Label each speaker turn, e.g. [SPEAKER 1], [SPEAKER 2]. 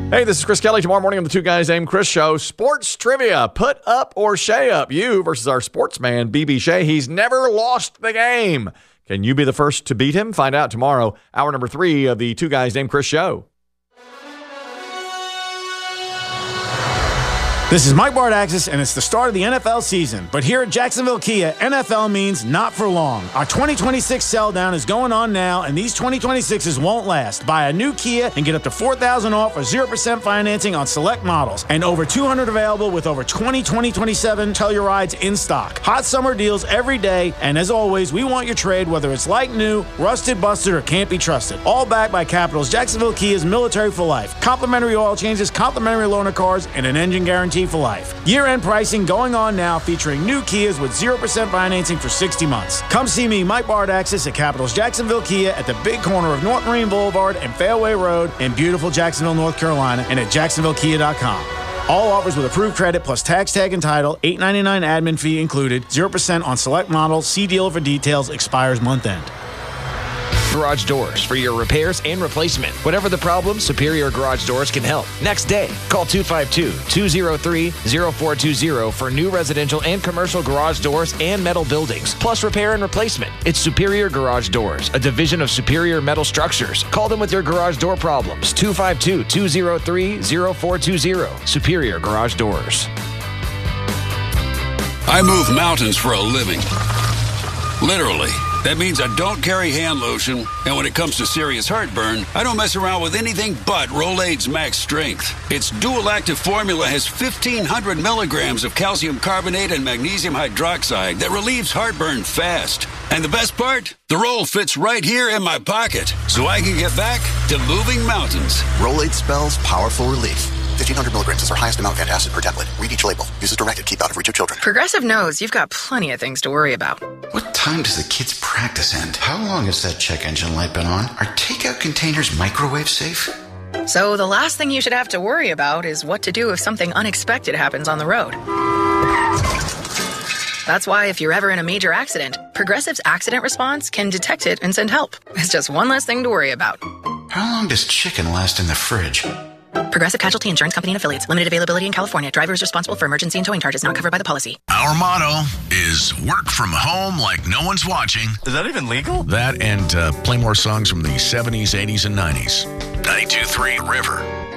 [SPEAKER 1] Hey, this is Chris Kelly. Tomorrow morning on the Two Guys Named Chris show, sports trivia, put up or Shay up. You versus our sportsman, BB Shea. He's never lost the game. Can you be the first to beat him? Find out tomorrow, hour number 3 of the Two Guys Named Chris show.
[SPEAKER 2] This is Mike Bardaxis, and it's the start of the NFL season. But here at Jacksonville Kia, NFL means not for long. Our 2026 sell down is going on now, and these 2026s won't last. Buy a new Kia and get up to $4,000 off or 0% financing on select models. And over 200 available with over 20 2027 Tellurides in stock. Hot summer deals every day, and as always, we want your trade, whether it's like new, rusted, busted, or can't be trusted. All backed by Capital's Jacksonville Kia's Military for Life. Complimentary oil changes, complimentary loaner cars, and an engine guarantee for life. Year-end pricing going on now, featuring new Kias with 0% financing for 60 months. Come see me, Mike Bardaxis, at Capital's Jacksonville Kia at the big corner of North Marine Boulevard and Fairway Road in beautiful Jacksonville, North Carolina, and at jacksonvillekia.com. All offers with approved credit plus tax tag and title, $8.99 admin fee included, 0% on select models. See dealer for details. Expires month end.
[SPEAKER 3] Garage doors for your repairs and replacement. Whatever the problem, Superior Garage Doors can help. Next day, call 252-203-0420 for new residential and commercial garage doors and metal buildings, plus repair and replacement. It's Superior Garage Doors, a division of Superior Metal Structures. Call them with your garage door problems. 252-203-0420. Superior Garage Doors.
[SPEAKER 4] I move mountains for a living. Literally. That means I don't carry hand lotion, and when it comes to serious heartburn, I don't mess around with anything but Rolaids Max Strength. Its dual-active formula has 1,500 milligrams of calcium carbonate and magnesium hydroxide that relieves heartburn fast. And the best part? The roll fits right here in my pocket, so I can get back to moving mountains.
[SPEAKER 5] Rolaids spells powerful relief. 1,500 milligrams is our highest amount of antacid per tablet. Read each label. Use as directed. Keep out of reach of children.
[SPEAKER 6] Progressive knows you've got plenty of things to worry about.
[SPEAKER 7] What time does the kids' practice end? How long has that check engine light been on? Are takeout containers microwave safe?
[SPEAKER 6] So the last thing you should have to worry about is what to do if something unexpected happens on the road. That's why if you're ever in a major accident, Progressive's accident response can detect it and send help. It's just one less thing to worry about.
[SPEAKER 7] How long does chicken last in the fridge?
[SPEAKER 6] Progressive Casualty Insurance Company and Affiliates. Limited availability in California. Driver is responsible for emergency and towing charges not covered by the policy.
[SPEAKER 8] Our motto is work from home like no one's watching.
[SPEAKER 9] Is that even legal?
[SPEAKER 8] That and play more songs from the 70s, 80s, and 90s. 92.3 River.